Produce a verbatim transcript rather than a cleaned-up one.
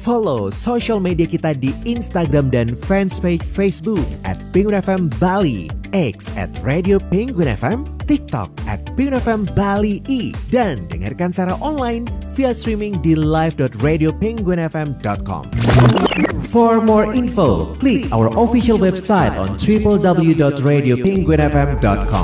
Follow social media kita di Instagram dan fanspage Facebook at Penguin F M Bali, X at Radio Penguin F M, TikTok at Penguin F M Bali I, dan dengarkan secara online via streaming di live dot radio penguin f m dot com. For more info, click our official website on w w w dot radio penguin f m dot com.